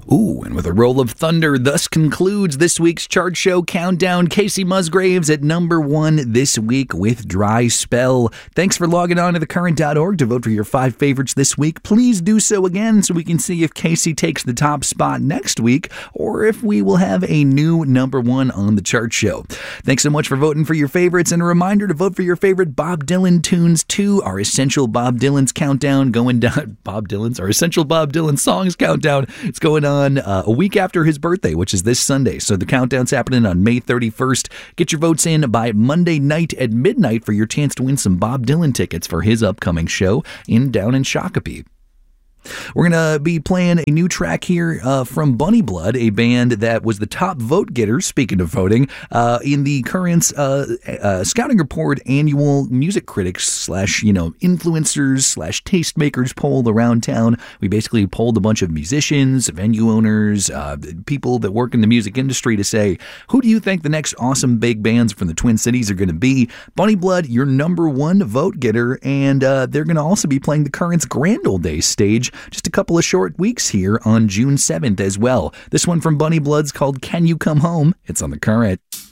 Ooh, and with a roll of thunder, thus concludes this week's chart show countdown. Casey Musgraves at number 1 this week with Dry Spell. Thanks for logging on to thecurrent.org to vote for your 5 favorites this week. Please do so again so we can see if Casey takes the top spot next week or if we will have a new number 1 on the chart show. Thanks so much for voting for your favorites, and a reminder to vote for your favorite Bob Dylan tunes too. Our Essential Bob Dylan's countdown going down. Our Essential Bob Dylan songs countdown. It's going on a week after his birthday, which is this Sunday. So the countdown's happening on May 31st. Get your votes in by Monday night at midnight for your chance to win some Bob Dylan tickets for his upcoming show down in Shakopee. We're going to be playing a new track here from Bunny Blood, a band that was the top vote getter, speaking of voting, in the Current's Scouting Report annual music critics / influencers / tastemakers poll around town. We basically polled a bunch of musicians, venue owners, people that work in the music industry to say, who do you think the next awesome big bands from the Twin Cities are going to be? Bunny Blood, your number 1 vote getter, and they're going to also be playing the Current's Grand Ole Days stage just a couple of short weeks here on June 7th as well. This one from Bunny Blood's called Can You Come Home? It's on the Current.